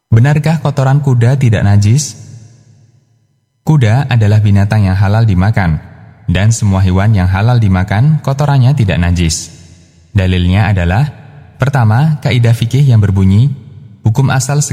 Benarkah kotoran kuda tidak najis? Kuda adalah binatang yang halal dimakan, dan semua hewan yang halal dimakan kotorannya tidak najis. Dalilnya adalah, pertama, kaidah fikih yang berbunyi, hukum asal